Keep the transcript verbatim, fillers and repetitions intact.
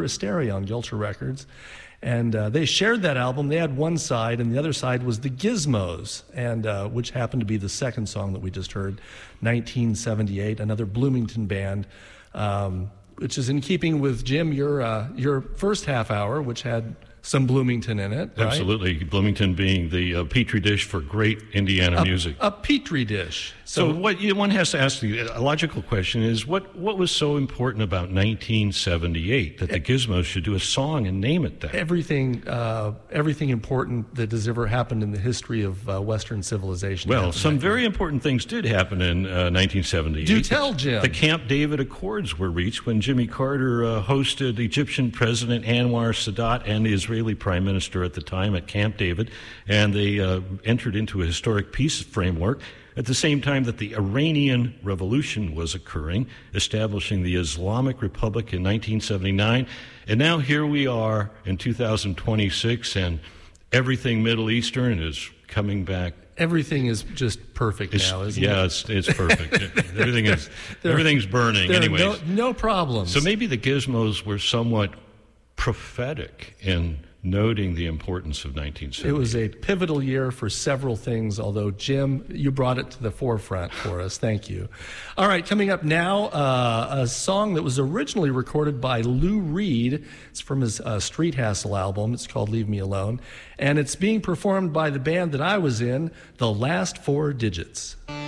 Peter Asteri on Gilcher Records. And uh, they shared that album. They had one side, and the other side was the Gizmos, and uh, which happened to be the second song that we just heard, nineteen seventy-eight, another Bloomington band, um, which is in keeping with, Jim, your uh, your first half hour, which had some Bloomington in it, right? Absolutely. Bloomington being the uh, petri dish for great Indiana a, music. A petri dish. So, so what you, one has to ask the a logical question is, what, what was so important about nineteen seventy-eight that the Gizmos should do a song and name it that? Everything, uh, everything important that has ever happened in the history of uh, Western civilization. Well, some very important things did happen in uh, nineteen seventy-eight. Do tell, Jim. The Camp David Accords were reached when Jimmy Carter uh, hosted Egyptian President Anwar Sadat and the Israeli Prime Minister at the time at Camp David, and they uh, entered into a historic peace framework at the same time that the Iranian Revolution was occurring, establishing the Islamic Republic in nineteen seventy-nine. And now here we are in two thousand twenty-six, and everything Middle Eastern is coming back. Everything is just perfect it's, now, isn't yeah, it? it's, it's perfect. Everything is there, everything's burning. There Anyways, no, no problems. So maybe the Gizmos were somewhat prophetic in noting the importance of nineteen seventy. It was a pivotal year for several things, although, Jim, you brought it to the forefront for us. Thank you. All right, coming up now, uh, a song that was originally recorded by Lou Reed. It's from his uh, Street Hassle album. It's called Leave Me Alone. And it's being performed by the band that I was in, The Last Four Digits.